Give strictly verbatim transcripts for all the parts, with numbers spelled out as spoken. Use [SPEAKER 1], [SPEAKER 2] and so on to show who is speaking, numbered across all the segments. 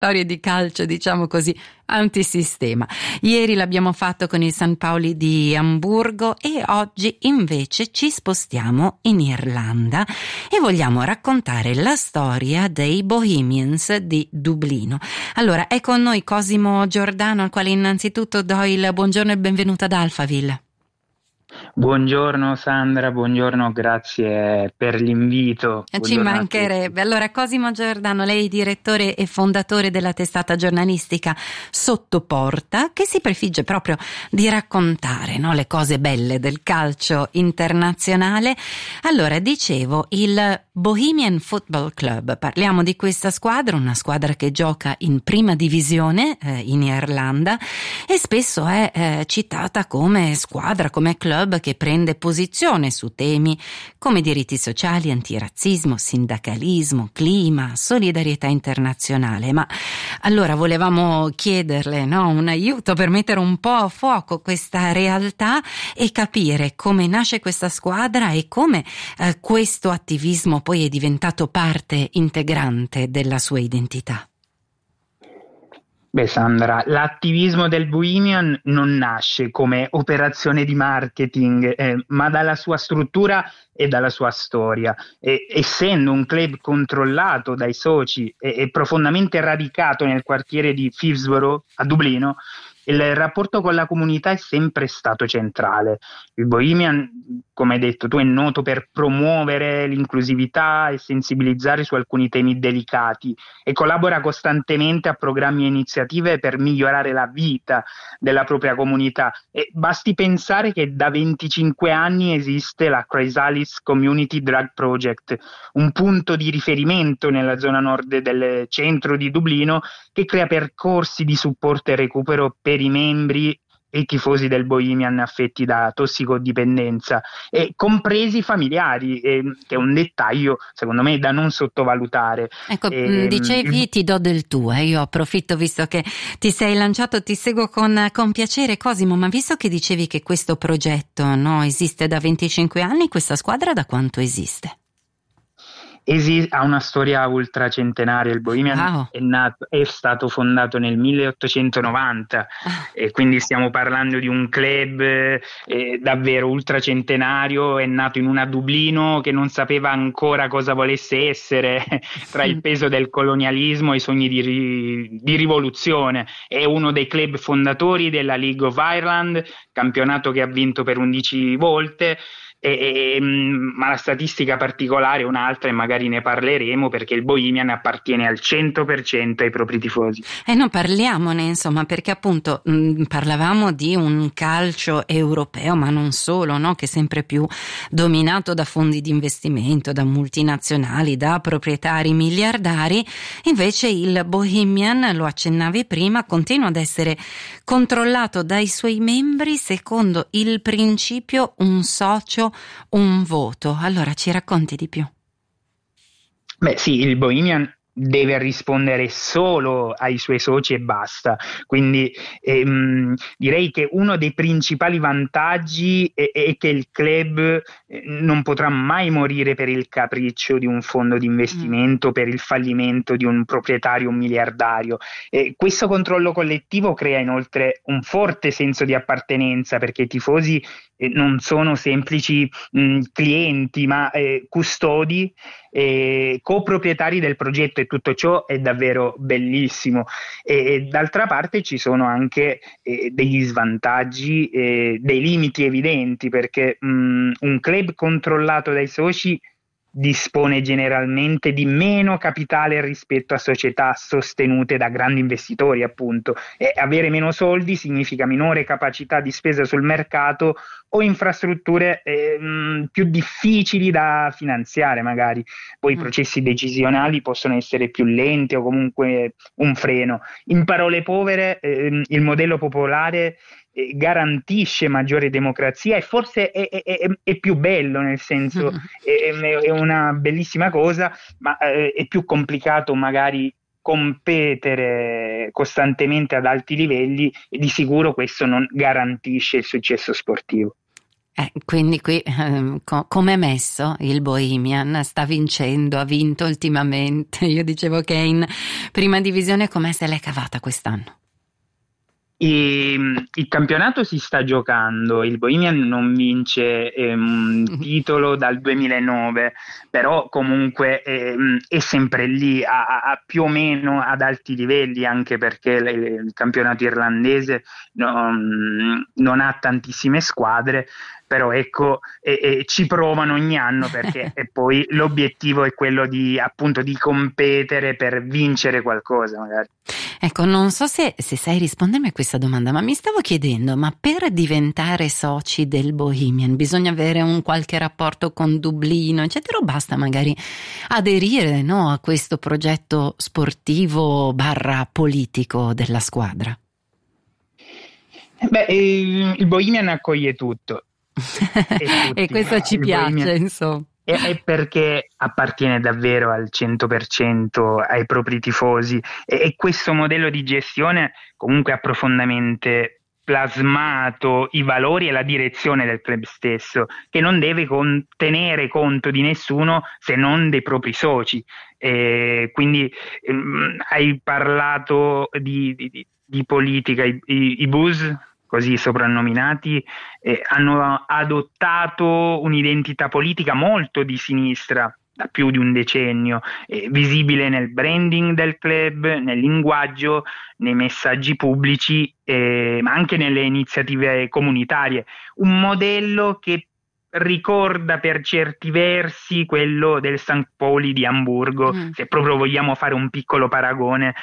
[SPEAKER 1] storie di calcio, diciamo così, antisistema. Ieri l'abbiamo fatto con il San Paoli di Amburgo e oggi invece ci spostiamo in Irlanda e vogliamo raccontare la storia dei Bohemians di Dublino. Allora, è con noi Cosimo Giordano, al quale innanzitutto do il buongiorno e benvenuto ad Alphaville.
[SPEAKER 2] Buongiorno Sandra, buongiorno, grazie per l'invito.
[SPEAKER 1] Ci
[SPEAKER 2] Buongiorno
[SPEAKER 1] mancherebbe. Allora, Cosimo Giordano, lei è direttore e fondatore della testata giornalistica Sottoporta, che si prefigge proprio di raccontare, no, le cose belle del calcio internazionale. Allora, dicevo, il Bohemian Football Club, parliamo di questa squadra, una squadra che gioca in prima divisione eh, in Irlanda e spesso è eh, citata come squadra, come club che prende posizione su temi come diritti sociali, antirazzismo, sindacalismo, clima, solidarietà internazionale. Ma allora volevamo chiederle, no, un aiuto per mettere un po' a fuoco questa realtà e capire come nasce questa squadra e come eh, questo attivismo poi è diventato parte integrante della sua identità.
[SPEAKER 2] Beh Sandra, l'attivismo del Bohemian non nasce come operazione di marketing, eh, ma dalla sua struttura e dalla sua storia. E, essendo un club controllato dai soci e, e profondamente radicato nel quartiere di Phibsborough a Dublino, il rapporto con la comunità è sempre stato centrale. Il Bohemian, come hai detto tu, è noto per promuovere l'inclusività e sensibilizzare su alcuni temi delicati e collabora costantemente a programmi e iniziative per migliorare la vita della propria comunità. E basti pensare che da venticinque anni esiste la Chrysalis Community Drug Project, un punto di riferimento nella zona nord del centro di Dublino che crea percorsi di supporto e recupero per i membri e i tifosi del Bohemian affetti da tossicodipendenza, e compresi i familiari, eh, che è un dettaglio secondo me da non sottovalutare.
[SPEAKER 1] Ecco,
[SPEAKER 2] eh,
[SPEAKER 1] dicevi ti do del tuo, eh, io approfitto visto che ti sei lanciato, ti seguo con, con piacere Cosimo, ma visto che dicevi che questo progetto, no, esiste da venticinque anni, questa squadra da quanto esiste?
[SPEAKER 2] Esi- ha una storia ultracentenaria. Il Bohemian
[SPEAKER 1] Wow.
[SPEAKER 2] è, nato, è stato fondato nel milleottocentonovanta,
[SPEAKER 1] Ah.
[SPEAKER 2] e quindi stiamo parlando di un club eh, davvero ultracentenario. È nato in una Dublino che non sapeva ancora cosa volesse essere tra il peso del colonialismo e i sogni di, ri- di rivoluzione. È uno dei club fondatori della League of Ireland, campionato che ha vinto per undici volte. E, e, ma la statistica particolare è un'altra e magari ne parleremo, perché il Bohemian appartiene al cento per cento ai propri tifosi.
[SPEAKER 1] E eh non parliamone, insomma, perché appunto mh, parlavamo di un calcio europeo, ma non solo, no? Che è sempre più dominato da fondi di investimento, da multinazionali, da proprietari miliardari. Invece il Bohemian, lo accennavi prima, continua ad essere controllato dai suoi membri secondo il principio un socio, un voto. Allora ci racconti di più?
[SPEAKER 2] Beh sì, il Bohemian deve rispondere solo ai suoi soci e basta. Quindi ehm, direi che uno dei principali vantaggi è, è che il club eh, non potrà mai morire per il capriccio di un fondo di investimento, mm. per il fallimento di un proprietario miliardario. E questo controllo collettivo crea inoltre un forte senso di appartenenza, perché i tifosi eh, non sono semplici mh, clienti, ma eh, custodi, eh, coproprietari del progetto, e tutto ciò è davvero bellissimo. E, e d'altra parte ci sono anche eh, degli svantaggi, eh, dei limiti evidenti, perché mh, un club controllato dai soci dispone generalmente di meno capitale rispetto a società sostenute da grandi investitori, appunto, e avere meno soldi significa minore capacità di spesa sul mercato o infrastrutture eh, mh, più difficili da finanziare magari. Poi mm. i processi decisionali possono essere più lenti o comunque un freno. In parole povere, eh, il modello popolare garantisce maggiore democrazia e forse è, è, è, è più bello, nel senso è, è una bellissima cosa, ma eh, è più complicato magari competere costantemente ad alti livelli, e di sicuro questo non garantisce il successo sportivo.
[SPEAKER 1] Eh, quindi qui eh, co- come è messo il Bohemian? Sta vincendo, ha vinto ultimamente. Io dicevo che è in prima divisione, com'è se l'è cavata quest'anno?
[SPEAKER 2] E, mh, il campionato si sta giocando, il Bohemian non vince ehm, un titolo dal duemilanove, però comunque ehm, è sempre lì a, a- a più o meno ad alti livelli, anche perché le- il campionato irlandese non, non ha tantissime squadre, però ecco, e- e ci provano ogni anno perché e poi l'obiettivo è quello di appunto di competere per vincere qualcosa, magari.
[SPEAKER 1] Ecco, non so se, se sai rispondermi a questa domanda, ma mi stavo chiedendo, ma per diventare soci del Bohemian bisogna avere un qualche rapporto con Dublino, eccetera, o basta magari aderire, no, a questo progetto sportivo barra politico della squadra?
[SPEAKER 2] Beh, il, il Bohemian accoglie tutto e
[SPEAKER 1] E
[SPEAKER 2] tutti.
[SPEAKER 1] questo ci
[SPEAKER 2] Il Bohemian
[SPEAKER 1] piace, insomma.
[SPEAKER 2] è, è perché appartiene davvero al cento per cento ai propri tifosi e, e questo modello di gestione comunque ha profondamente plasmato i valori e la direzione del club stesso, che non deve con- tenere conto di nessuno se non dei propri soci. E quindi ehm, hai parlato di, di- di- di politica, i, i, i bus, così soprannominati, eh, hanno adottato un'identità politica molto di sinistra da più di un decennio, eh, visibile nel branding del club, nel linguaggio, nei messaggi pubblici, eh, ma anche nelle iniziative comunitarie. Un modello che ricorda per certi versi quello del Sankt Pauli di Amburgo,
[SPEAKER 1] Mm.
[SPEAKER 2] se proprio vogliamo fare un piccolo paragone,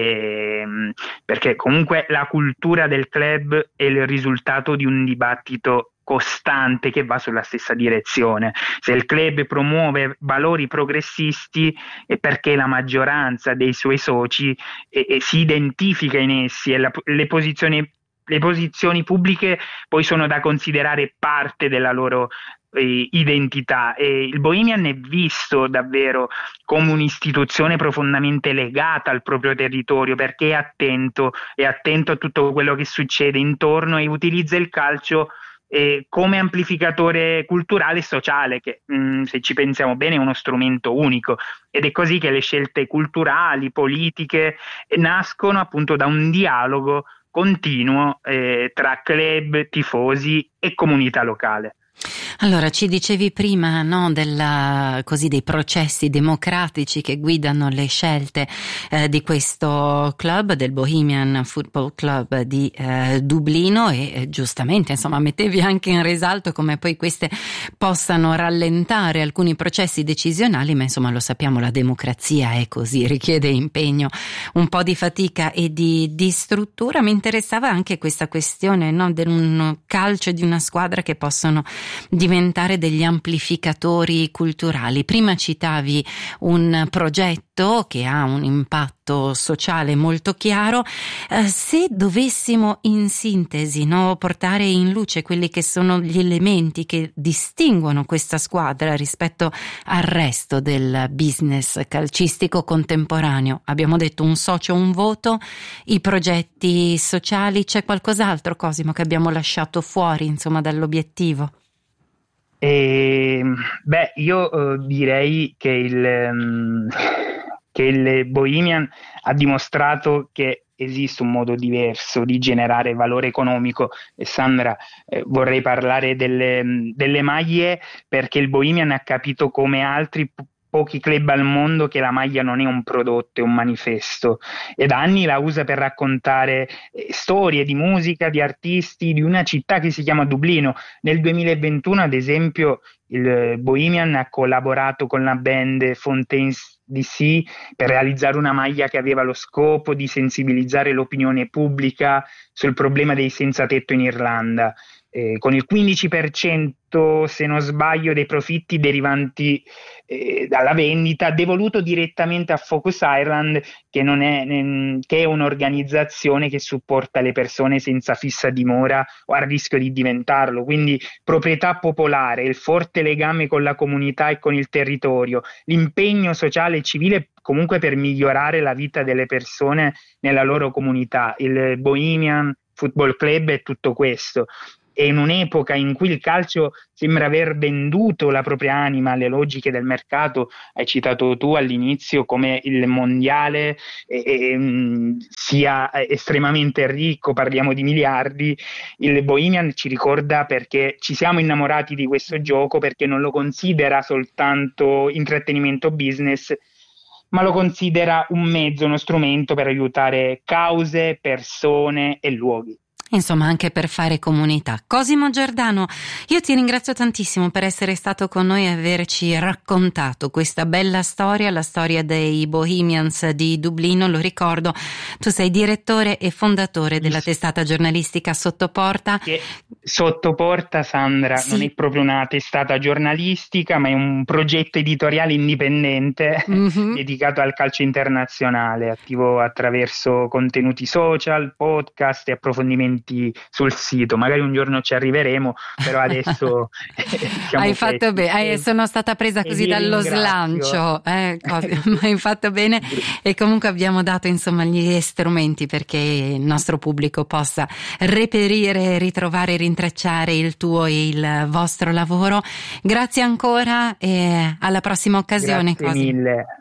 [SPEAKER 2] ehm, perché comunque la cultura del club è il risultato di un dibattito costante che va sulla stessa direzione. Se il club promuove valori progressisti è perché la maggioranza dei suoi soci eh, eh, si identifica in essi e la- le posizioni, le posizioni pubbliche poi sono da considerare parte della loro eh, identità. E il Bohemian è visto davvero come un'istituzione profondamente legata al proprio territorio perché è attento, è attento a tutto quello che succede intorno e utilizza il calcio eh, come amplificatore culturale e sociale, che mh, se ci pensiamo bene è uno strumento unico. Ed è così che le scelte culturali, politiche, eh, nascono appunto da un dialogo continuo eh, tra club, tifosi e comunità locale.
[SPEAKER 1] Allora, ci dicevi prima, no, della, così dei processi democratici che guidano le scelte eh, di questo club, del Bohemian Football Club di eh, Dublino e eh, giustamente, insomma, mettevi anche in risalto come poi queste possano rallentare alcuni processi decisionali, ma insomma lo sappiamo, la democrazia è così, richiede impegno, un po' di fatica e di, di struttura. Mi interessava anche questa questione, no, di un calcio e di una squadra che possono diventare degli amplificatori culturali. Prima citavi un progetto che ha un impatto sociale molto chiaro. Eh, se dovessimo in sintesi, no, portare in luce quelli che sono gli elementi che distinguono questa squadra rispetto al resto del business calcistico contemporaneo, abbiamo detto un socio, un voto, i progetti sociali, c'è qualcos'altro, Cosimo, che abbiamo lasciato fuori, insomma, dall'obiettivo?
[SPEAKER 2] E, beh, io eh, direi che il, ehm, che il Bohemian ha dimostrato che esiste un modo diverso di generare valore economico. E Sandra, eh, vorrei parlare delle, delle maglie perché il Bohemian ha capito come altri po- pochi club al mondo che la maglia non è un prodotto, è un manifesto e da anni la usa per raccontare eh, storie di musica, di artisti, di una città che si chiama Dublino. Nel duemilaventuno, ad esempio, il Bohemian ha collaborato con la band Fontaines D C per realizzare una maglia che aveva lo scopo di sensibilizzare l'opinione pubblica sul problema dei senza tetto in Irlanda, eh, con il quindici per cento, se non sbaglio, dei profitti derivanti eh, dalla vendita devoluto direttamente a Focus Ireland, che, non è, ehm, che è un'organizzazione che supporta le persone senza fissa dimora o a rischio di diventarlo. Quindi proprietà popolare, il forte legame con la comunità e con il territorio, l'impegno sociale e civile comunque per migliorare la vita delle persone nella loro comunità. Il Bohemian Football Club è tutto questo. e in un'epoca in cui il calcio sembra aver venduto la propria anima alle logiche del mercato, hai citato tu all'inizio come il mondiale eh, eh, sia estremamente ricco, parliamo di miliardi, il Bohemian ci ricorda perché ci siamo innamorati di questo gioco, perché non lo considera soltanto intrattenimento business, ma lo considera un mezzo, uno strumento per aiutare cause, persone e luoghi.
[SPEAKER 1] Insomma, anche per fare comunità. Cosimo Giordano, io ti ringrazio tantissimo per essere stato con noi e averci raccontato questa bella storia, la storia dei Bohemians di Dublino. Lo ricordo, tu sei direttore e fondatore della testata giornalistica Sottoporta.
[SPEAKER 2] Che Sottoporta, Sandra, sì, non è proprio una testata giornalistica, ma è un progetto editoriale indipendente mm-hmm. dedicato al calcio internazionale, attivo attraverso contenuti social, podcast e approfondimenti sul sito. Magari un giorno ci arriveremo, però adesso diciamo
[SPEAKER 1] hai fatto bene, eh, sono stata presa così dallo slancio, eh, ma hai fatto bene, e comunque abbiamo dato insomma gli strumenti perché il nostro pubblico possa reperire, ritrovare, rintracciare il tuo e il vostro lavoro. Grazie ancora e alla prossima occasione.
[SPEAKER 2] Grazie mille.